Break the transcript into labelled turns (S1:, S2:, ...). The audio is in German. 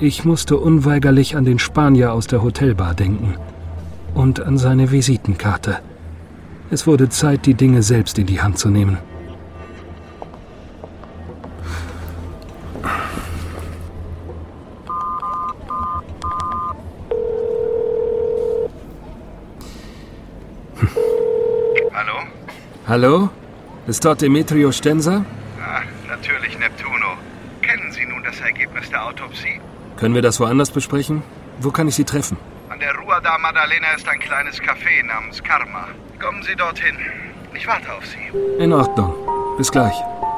S1: Ich musste unweigerlich an den Spanier aus der Hotelbar denken. Und an seine Visitenkarte. Es wurde Zeit, die Dinge selbst in die Hand zu nehmen.
S2: Hallo?
S1: Hallo? Ist dort Demetrio Stenser?
S2: Natürlich Neptuno. Kennen Sie nun das Ergebnis der Autopsie?
S1: Können wir das woanders besprechen? Wo kann ich Sie treffen?
S2: An der Rua da Maddalena ist ein kleines Café namens Karma. Kommen Sie dorthin. Ich warte auf Sie.
S1: In Ordnung. Bis gleich.